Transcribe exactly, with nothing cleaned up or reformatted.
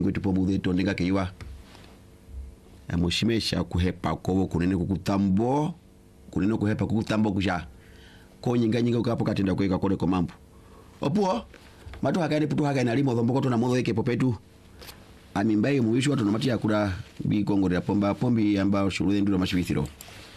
ngwetupo mudhito ndinga keiwa amushimesha kuhepa kobo kunene kukutambo kunene kuhepa kukutambo kuja ko nyinga nyinga ukapo katenda kweka kole ko mambo opuo matu hakane putu hakane alimo dhombo na modo yake popetu amimbai muishu watu na matia kula bi kongo ya pomba pombi ambao shule ndio mashibithiro